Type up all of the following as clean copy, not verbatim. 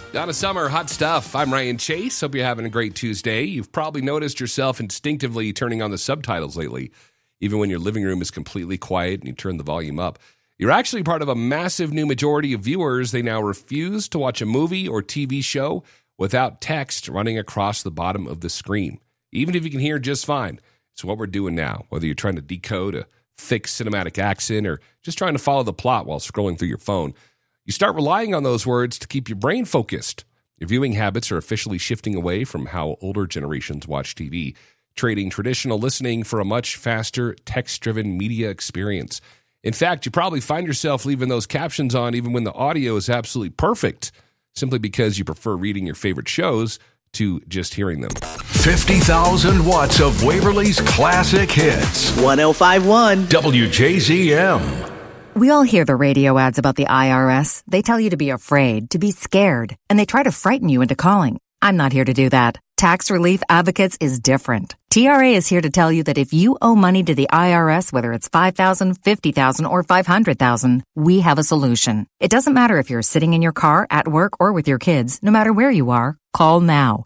Donna Summer, hot stuff. I'm Ryan Chase. Hope you're having a great Tuesday. You've probably noticed yourself instinctively turning on the subtitles lately, even when your living room is completely quiet and you turn the volume up. You're actually part of a massive new majority of viewers. They now refuse to watch a movie or TV show without text running across the bottom of the screen, even if you can hear just fine. It's what we're doing now, whether you're trying to decode a thick cinematic accent or just trying to follow the plot while scrolling through your phone. You start relying on those words to keep your brain focused. Your viewing habits are officially shifting away from how older generations watch TV, trading traditional listening for a much faster, text-driven media experience. In fact, you probably find yourself leaving those captions on even when the audio is absolutely perfect, simply because you prefer reading your favorite shows to just hearing them. 50,000 watts of Waverly's classic hits. 105.1 WJZM. We all hear the radio ads about the IRS. They tell you to be afraid, to be scared, and they try to frighten you into calling. I'm not here to do that. Tax Relief Advocates is different. TRA is here to tell you that if you owe money to the IRS, whether it's $5,000, $50,000, or $500,000, we have a solution. It doesn't matter if you're sitting in your car, at work, or with your kids. No matter where you are, call now.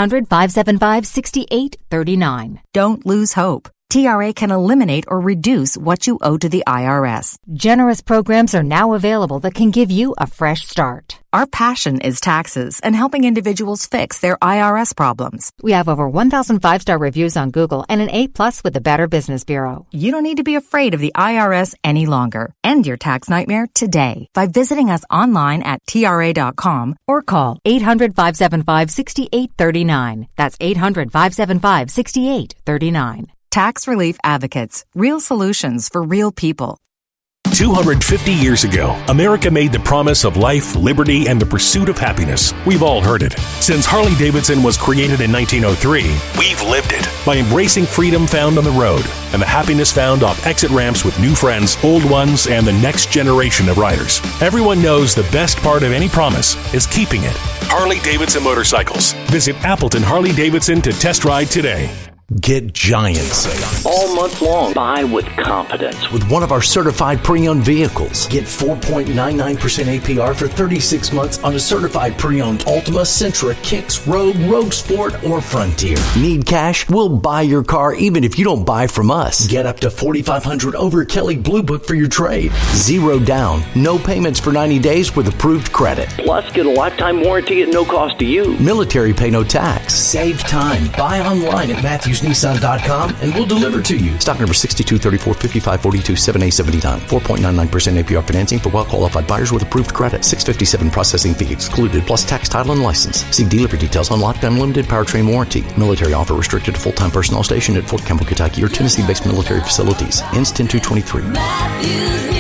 800-575-6839. Don't lose hope. TRA can eliminate or reduce what you owe to the IRS. Generous programs are now available that can give you a fresh start. Our passion is taxes and helping individuals fix their IRS problems. We have over 1,000 5-star reviews on Google and an A+ with the Better Business Bureau. You don't need to be afraid of the IRS any longer. End your tax nightmare today by visiting us online at TRA.com or call 800-575-6839. That's 800-575-6839. Tax Relief Advocates. Real solutions for real people. 250 years ago, America made the promise of life, liberty, and the pursuit of happiness. We've all heard it. Since Harley-Davidson was created in 1903, we've lived it by embracing freedom found on the road and the happiness found off exit ramps with new friends, old ones, and the next generation of riders. Everyone knows the best part of any promise is keeping it. Harley-Davidson Motorcycles. Visit Appleton Harley-Davidson to test ride today. Get giant sales all month long. Buy with confidence with one of our certified pre-owned vehicles. Get 4.99% APR for 36 months on a certified pre-owned Altima, Sentra, Kicks, Rogue Sport, or Frontier. Need cash? We'll buy your car even if you don't buy from us. Get up to $4,500 over Kelly Blue Book for your trade. Zero down, no payments for 90 days with approved credit. Plus, get a lifetime warranty at no cost to you. Military pay no tax. Save time. Buy online at MatthewsNissan.com and we'll deliver to you. Stock number 62345542 7A79. 4.99% APR financing for well-qualified buyers with approved credit. $657 processing fee excluded, plus tax, title, and license. See dealer for details on Lockdown Limited powertrain warranty. Military offer restricted to full-time personnel stationed at Fort Campbell, Kentucky, or Tennessee-based military facilities. Ends 10/2/23.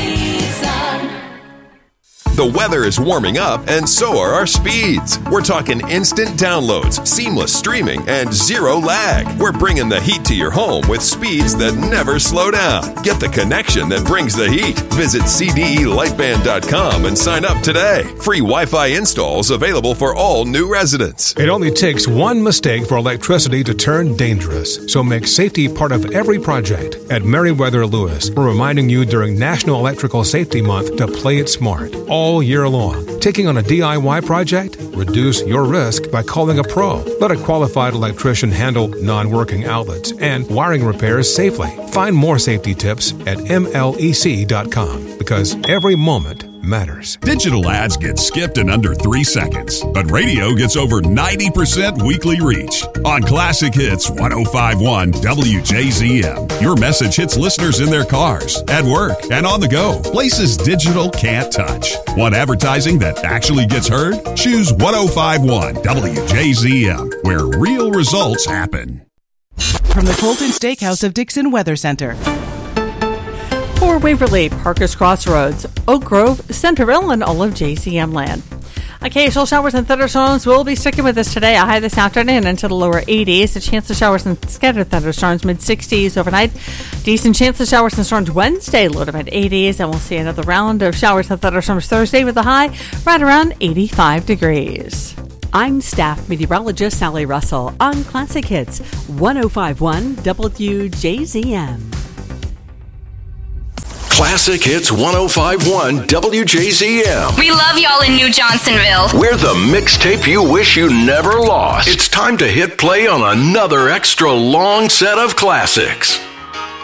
The weather is warming up, and so are our speeds. We're talking instant downloads, seamless streaming, and zero lag. We're bringing the heat to your home with speeds that never slow down. Get the connection that brings the heat. Visit CDElightband.com and sign up today. Free Wi-Fi installs available for all new residents. It only takes one mistake for electricity to turn dangerous. So make safety part of every project. At Meriwether Lewis, we're reminding you during National Electrical Safety Month to play it smart all year long. Taking on a DIY project? Reduce your risk by calling a pro. Let a qualified electrician handle non-working outlets and wiring repairs safely. Find more safety tips at MLEC.com because every moment matters. Digital ads get skipped in under 3 seconds, but radio gets over 90% weekly reach. On Classic Hits 105.1 WJZM, your message hits listeners in their cars, at work, and on the go, places digital can't touch. Want advertising that actually gets heard? Choose 105.1 WJZM, where real results happen. From the Colton Steakhouse of Dixon Weather Center. For Waverly, Parker's Crossroads, Oak Grove, Centerville, and all of JCM land. Occasional showers and thunderstorms will be sticking with us today. A high this afternoon into the lower 80s. A chance of showers and scattered thunderstorms mid-60s overnight. Decent chance of showers and storms Wednesday, low to mid-80s. And we'll see another round of showers and thunderstorms Thursday with a high right around 85 degrees. I'm staff meteorologist Sally Russell on Classic Hits 105.1 WJZM. Classic Hits 105.1 WJZM. We love y'all in New Johnsonville. We're the mixtape you wish you never lost. It's time to hit play on another extra long set of classics.